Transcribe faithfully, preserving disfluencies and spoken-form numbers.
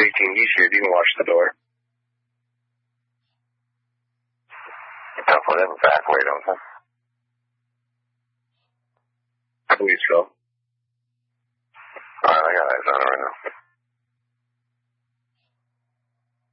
eighteen. He's here. You can watch the door. Tough for them back way, don't they? I believe so. Alright, I got eyes on it right now.